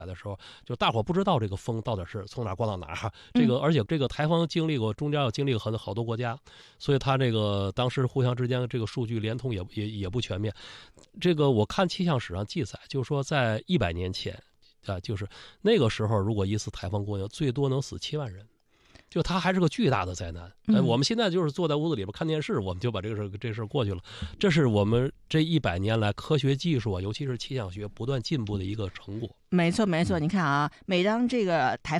的时候，就大伙不知道这个风到底是从哪刮到哪儿。而且这个台风经历过，中间要经历好多国家，所以它这个当时互相之间这个数据连通也不全面。这个我看气象史上记载，就是说在100年前就是那个时候，如果一次台风过境，最多能死7万人。就它还是个巨大的灾难。我们现在就是坐在屋子里边看电视，我们就把这事过去了。这是我们这100年来科学技术尤其是气象学不断进步的一个成果。 没错没错，你看啊，每当这个台风